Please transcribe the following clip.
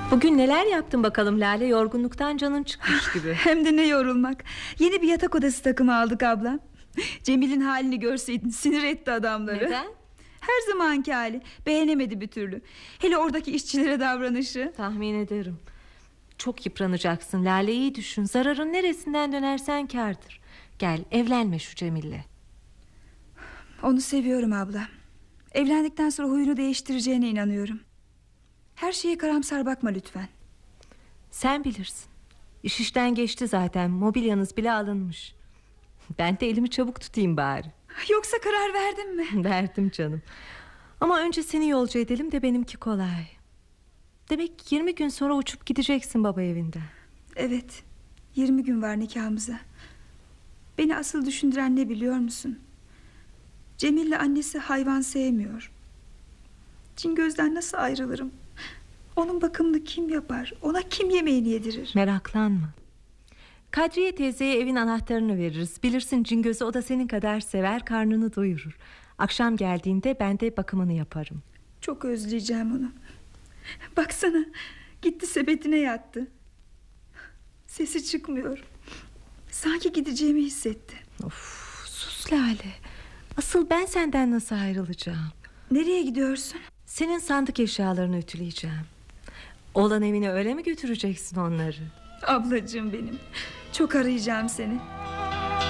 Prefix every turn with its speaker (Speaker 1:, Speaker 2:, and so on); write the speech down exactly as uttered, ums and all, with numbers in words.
Speaker 1: Bugün neler yaptın bakalım Lale? Yorgunluktan canın çıkmış gibi.
Speaker 2: Hem de ne yorulmak. Yeni bir yatak odası takımı aldık abla. Cemil'in halini görseydin, sinir etti adamları.
Speaker 1: Neden?
Speaker 2: Her zamanki hali. Beğenemedi bir türlü. Hele oradaki işçilere davranışı.
Speaker 1: Tahmin ederim. Çok yıpranacaksın Lale, iyi düşün. Zararın neresinden dönersen kârdır. Gel, evlenme şu Cemil'le.
Speaker 2: Onu seviyorum abla. Evlendikten sonra huyunu değiştireceğine inanıyorum. Her şeye karamsar bakma lütfen.
Speaker 1: Sen bilirsin. İş işten geçti zaten. Mobilyanız bile alınmış. Ben de elimi çabuk tutayım bari.
Speaker 2: Yoksa karar verdin mi?
Speaker 1: Verdim canım. Ama önce seni yolcu edelim de benimki kolay. Demek yirmi gün sonra uçup gideceksin baba evinden.
Speaker 2: Evet, yirmi gün var nikahımıza. Beni asıl düşündüren ne biliyor musun? Cemil'le annesi hayvan sevmiyor. Cingöz'den nasıl ayrılırım? Onun bakımını kim yapar? Ona kim yemeğini yedirir?
Speaker 1: Meraklanma. Kadriye teyzeye evin anahtarını veririz. Bilirsin Cingöz'ü, o da senin kadar sever, karnını doyurur. Akşam geldiğinde ben de bakımını yaparım.
Speaker 2: Çok özleyeceğim onu. Baksana, gitti sepetine yattı. Sesi çıkmıyor. Sanki gideceğimi hissetti.
Speaker 1: Of, sus Lale. Asıl ben senden nasıl ayrılacağım?
Speaker 2: Nereye gidiyorsun?
Speaker 1: Senin sandık eşyalarını ütüleyeceğim. Oğlan evine öyle mi götüreceksin onları?
Speaker 2: Ablacığım benim. Çok arayacağım seni.